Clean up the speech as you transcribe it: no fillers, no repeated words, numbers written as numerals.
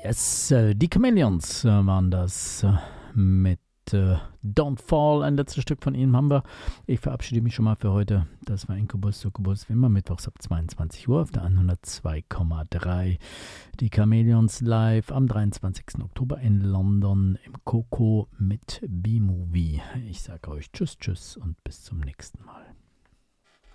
Yes, die Chameleons waren das mit Don't Fall, ein letztes Stück von ihnen haben wir. Ich verabschiede mich schon mal für heute. Das war Inkubus, Succubus, wie immer mittwochs ab 22 Uhr auf der 102,3. Die Chameleons live am 23. Oktober in London im Coco mit B-Movie. Ich sage euch Tschüss und bis zum nächsten Mal.